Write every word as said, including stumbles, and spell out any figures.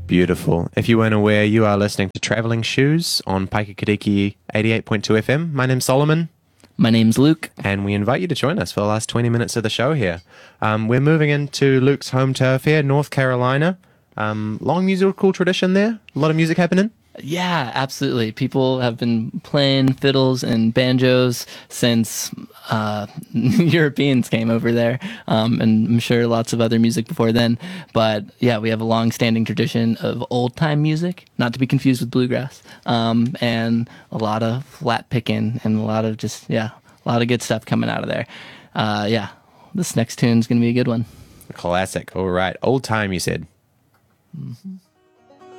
Beautiful. If you weren't aware, you are listening to Traveling Shoes on Paikakiriki eighty-eight point two F M. My name's Solomon. My name's Luke. And we invite you to join us for the last twenty minutes of the show here. Um, we're moving into Luke's home turf here, North Carolina. Um, long musical tradition there. A lot of music happening. Yeah, absolutely. People have been playing fiddles and banjos since uh, Europeans came over there, um, and I'm sure lots of other music before then. But yeah, we have a long-standing tradition of old-time music, not to be confused with bluegrass, um, and a lot of flat picking and a lot of just, yeah, a lot of good stuff coming out of there. Uh, yeah, this next tune's going to be a good one. Classic. All right. Old time, you said. Mm-hmm.